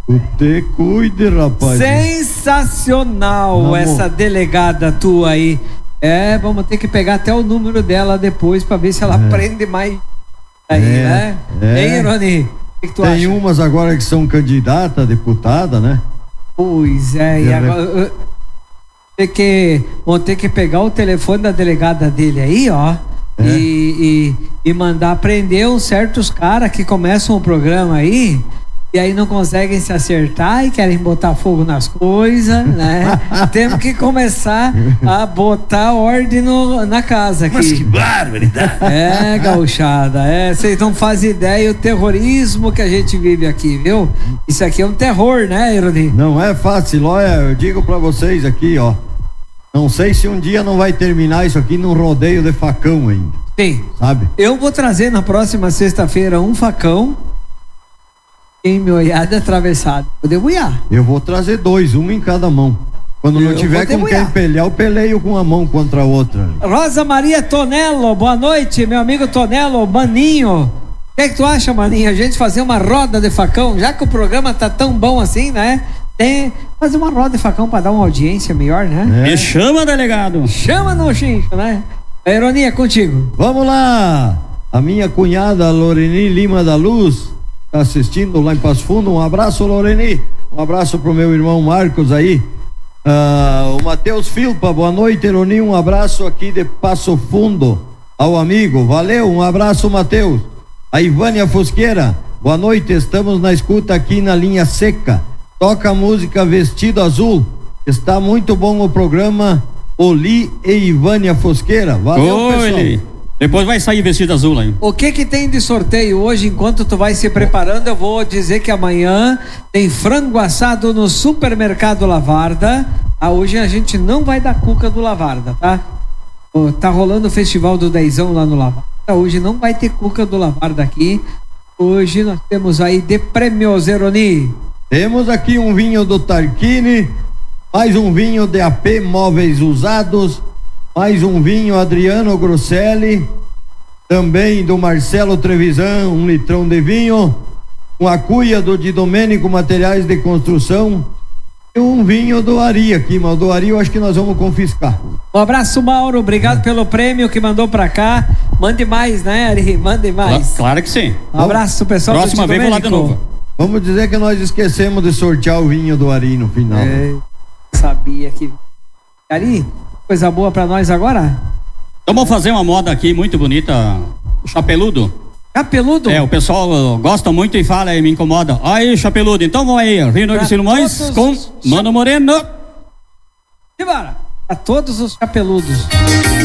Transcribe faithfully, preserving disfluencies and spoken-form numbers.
Tu te cuide, rapaz. Sensacional. Vamos. Essa delegada tua aí. É, vamos ter que pegar até o número dela depois pra ver se ela é. prende mais aí, é, né? É. Hein, Ironi? O que, que tu Tem acha? umas agora que são candidata a deputada, né? Pois é, e agora ter que, vão ter que pegar o telefone da delegada dele aí, ó, é. e, e, e mandar prender uns certos caras que começam o programa aí e aí não conseguem se acertar e querem botar fogo nas coisas, né? Temos que começar a botar ordem no, na casa aqui. Mas que barbaridade! É, gauchada, é, vocês não fazem ideia o terrorismo que a gente vive aqui, viu? Isso aqui é um terror, né, Ironi? Não é fácil, olha, eu digo pra vocês aqui, ó, não sei se um dia não vai terminar isso aqui num rodeio de facão ainda. Sim. Sabe? Eu vou trazer na próxima sexta-feira um facão em meu olhado atravessado. Vou debulhar. Eu vou trazer dois, um em cada mão. Quando eu não tiver com quem pelear, eu peleio com uma mão contra a outra. Rosa Maria Tonello, boa noite, meu amigo Tonello, Maninho. O que é que tu acha, Maninho? A gente fazer uma roda de facão, já que o programa tá tão bom assim, né? Tem fazer uma roda de facão pra dar uma audiência melhor, né? É. Me chama, delegado. Chama no xincho, né? A ironia é contigo. Vamos lá! A minha cunhada Loreni Lima da Luz tá assistindo lá em Passo Fundo. Um abraço, Loreni. Um abraço pro meu irmão Marcos aí. Uh, o Matheus Filpa, boa noite, Ironi. Um abraço aqui de Passo Fundo ao amigo. Valeu, um abraço, Matheus. A Ivânia Fosqueira, boa noite. Estamos na escuta aqui na linha seca. Toca a música Vestido Azul. Está muito bom o programa. Oli e Ivânia Fosqueira. Valeu, Oi, pessoal. Eli. Depois vai sair Vestido Azul aí. O que que tem de sorteio hoje? Enquanto tu vai se preparando, eu vou dizer que amanhã tem frango assado no Supermercado Lavarda. Ah, hoje a gente não vai dar cuca do Lavarda, tá? Oh, tá rolando o festival do Dezão lá no Lavarda. Hoje não vai ter cuca do Lavarda aqui. Hoje nós temos aí de prêmios, Ironi. Temos aqui um vinho do Tarquini, mais um vinho de A P Móveis Usados, mais um vinho Adriano Grosselli, também do Marcelo Trevisan, um litrão de vinho, uma cuia do Di Domênico Materiais de Construção e um vinho do Ari aqui, mas do Ari eu acho que nós vamos confiscar. Um abraço, Mauro, obrigado pelo prêmio que mandou pra cá. Mande mais, né, Ari? Mande mais. Claro que sim. Um abraço, pessoal. Próxima vez vou lá de novo. Vamos dizer que nós esquecemos de sortear o vinho do Ari no final. É, sabia que... Ari, coisa boa pra nós agora? Então vamos fazer uma moda aqui muito bonita, chapeludo. Chapeludo? É, o pessoal gosta muito e fala e me incomoda. Aí, chapeludo, então vamos aí, Rio Novo de Silmões com Mano Moreno. E bora, a todos os chapeludos.